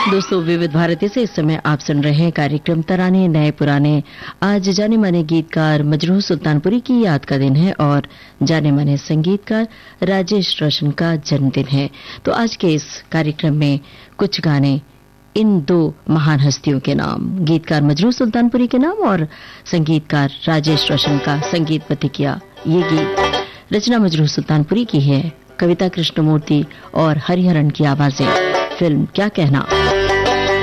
दोस्तों, विविध भारती से इस समय आप सुन रहे हैं कार्यक्रम तराने नए पुराने। आज जाने माने गीतकार मजरूह सुल्तानपुरी की याद का दिन है और जाने माने संगीतकार राजेश रोशन का जन्मदिन है। तो आज के इस कार्यक्रम में कुछ गाने इन दो महान हस्तियों के नाम, गीतकार मजरूह सुल्तानपुरी के नाम और संगीतकार राजेश रोशन का संगीतबद्ध किया ये गीत। रचना मजरूह सुल्तानपुरी की है, कविता कृष्णमूर्ति और हरिहरन की आवाजें। फिल्म क्या कहना।